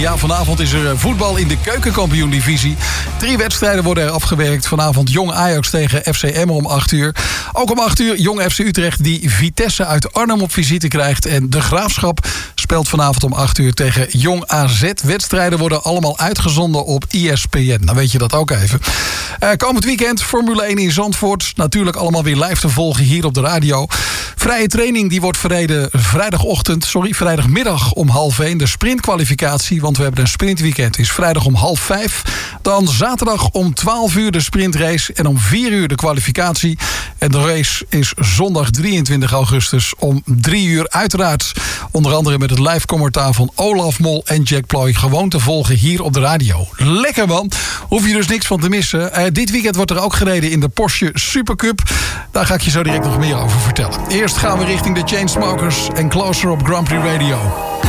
Ja, vanavond is er voetbal in de keukenkampioen-divisie. 3 wedstrijden worden er afgewerkt. Vanavond Jong Ajax tegen FC Emmen om 8 uur. Ook om 8 uur Jong FC Utrecht die Vitesse uit Arnhem op visite krijgt. En De Graafschap speelt vanavond om 8 uur tegen Jong AZ. Wedstrijden worden allemaal uitgezonden op ESPN. Dan weet je dat ook even. Komend weekend Formule 1 in Zandvoort. Natuurlijk allemaal weer live te volgen hier op de radio. Vrije training die wordt verreden vrijdagmiddag om 12:30. De sprintkwalificatie, want we hebben een sprintweekend, is vrijdag om 4:30. Dan zaterdag om 12 uur de sprintrace en om 4 uur de kwalificatie. En de race is zondag 23 augustus om 3 uur. Uiteraard onder andere met het live commentaar van Olaf Mol en Jack Ploy. Gewoon te volgen hier op de radio. Lekker man, hoef je dus niks van te missen. Dit weekend wordt er ook gereden in de Porsche Supercup. Daar ga ik je zo direct nog meer over vertellen. Eerst gaan we richting de Chainsmokers en Closer op Grand Prix Radio.